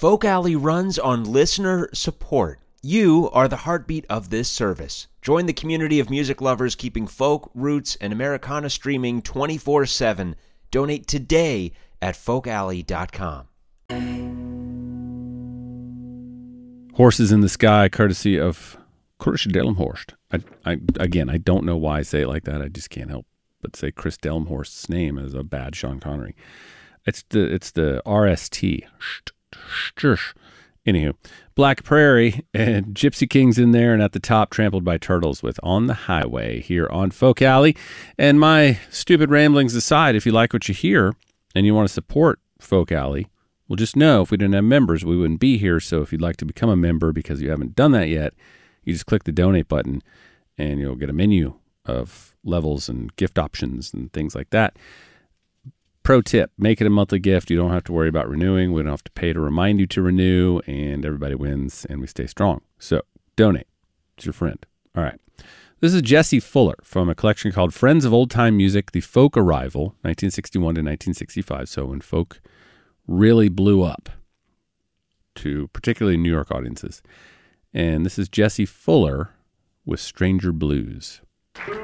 Folk Alley runs on listener support. You are the heartbeat of this service. Join the community of music lovers keeping folk, roots, and Americana streaming 24/7. Donate today at folkalley.com. Horses in the Sky, courtesy of Chris Delmhorst. I don't know why I say it like that. I just can't help but say Chris Delmhorst's name as a bad Sean Connery. It's the RST. Anywho, Black Prairie and Gypsy King's in there, and at the top, Trampled by Turtles with On the Highway here on Folk Alley. And my stupid ramblings aside, if you like what you hear and you want to support Folk Alley, well, just know if we didn't have members, we wouldn't be here. So if you'd like to become a member because you haven't done that yet, you just click the donate button and you'll get a menu of levels and gift options and things like that. Pro tip, make it a monthly gift. You don't have to worry about renewing. We don't have to pay to remind you to renew, and everybody wins and we stay strong. So donate. It's your friend. All right. This is Jesse Fuller from a collection called Friends of Old Time Music, The Folk Arrival, 1961 to 1965. So when folk really blew up to particularly New York audiences. And this is Jesse Fuller with Stranger Blues.